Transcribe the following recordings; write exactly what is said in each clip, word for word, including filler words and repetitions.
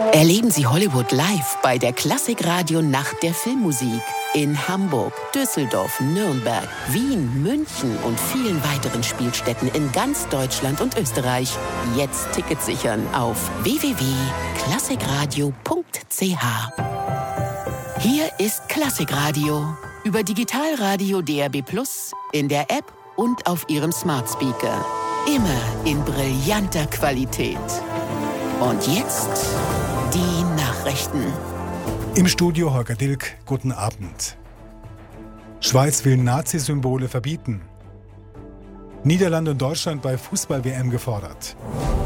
Erleben Sie Hollywood live bei der Klassikradio Nacht der Filmmusik in Hamburg, Düsseldorf, Nürnberg, Wien, München und vielen weiteren Spielstätten in ganz Deutschland und Österreich. Jetzt Tickets sichern auf w w w punkt klassikradio punkt c h. Hier ist Klassikradio über Digitalradio D A B plus, in der App und auf Ihrem Smart Speaker. Immer in brillanter Qualität. Und jetzt die Nachrichten. Im Studio Holger Dilk, guten Abend. Schweiz will Nazi-Symbole verbieten. Niederlande und Deutschland bei Fußball-W M gefordert.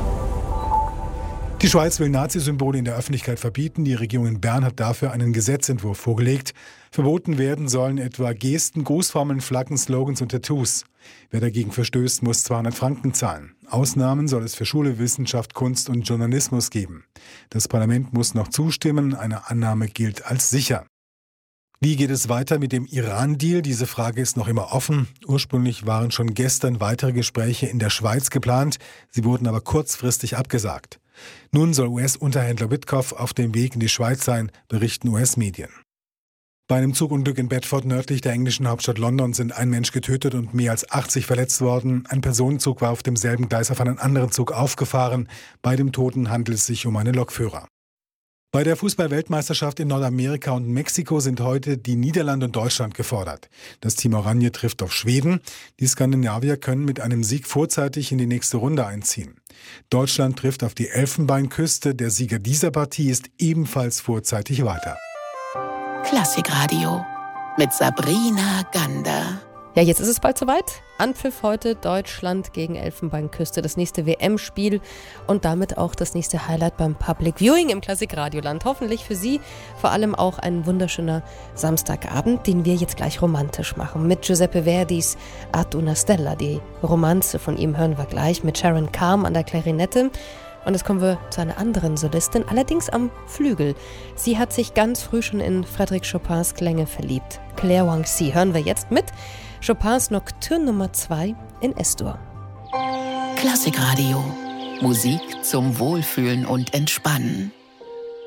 Die Schweiz will Nazi-Symbole in der Öffentlichkeit verbieten. Die Regierung in Bern hat dafür einen Gesetzentwurf vorgelegt. Verboten werden sollen etwa Gesten, Grußformeln, Flaggen, Slogans und Tattoos. Wer dagegen verstößt, muss zweihundert Franken zahlen. Ausnahmen soll es für Schule, Wissenschaft, Kunst und Journalismus geben. Das Parlament muss noch zustimmen. Eine Annahme gilt als sicher. Wie geht es weiter mit dem Iran-Deal? Diese Frage ist noch immer offen. Ursprünglich waren schon gestern weitere Gespräche in der Schweiz geplant. Sie wurden aber kurzfristig abgesagt. Nun soll U S-Unterhändler Witkoff auf dem Weg in die Schweiz sein, berichten U S-Medien. Bei einem Zugunglück in Bedford nördlich der englischen Hauptstadt London sind ein Mensch getötet und mehr als achtzig verletzt worden. Ein Personenzug war auf demselben Gleis auf einen anderen Zug aufgefahren. Bei dem Toten handelt es sich um einen Lokführer. Bei der Fußball-Weltmeisterschaft in Nordamerika und Mexiko sind heute die Niederlande und Deutschland gefordert. Das Team Oranje trifft auf Schweden. Die Skandinavier können mit einem Sieg vorzeitig in die nächste Runde einziehen. Deutschland trifft auf die Elfenbeinküste. Der Sieger dieser Partie ist ebenfalls vorzeitig weiter. Klassikradio mit Sabrina Gander. Ja, jetzt ist es bald soweit. Anpfiff heute, Deutschland gegen Elfenbeinküste, das nächste W M-Spiel und damit auch das nächste Highlight beim Public Viewing im Klassikradioland. Hoffentlich für Sie vor allem auch ein wunderschöner Samstagabend, den wir jetzt gleich romantisch machen. Mit Giuseppe Verdis Ad una Stella, die Romanze von ihm hören wir gleich, mit Sharon Carm an der Klarinette. Und jetzt kommen wir zu einer anderen Solistin, allerdings am Flügel. Sie hat sich ganz früh schon in Frédéric Chopins Klänge verliebt. Claire Wang-Si hören wir jetzt mit Chopins Nocturne Nummer zwei in S-Dur. Klassikradio. Musik zum Wohlfühlen und Entspannen.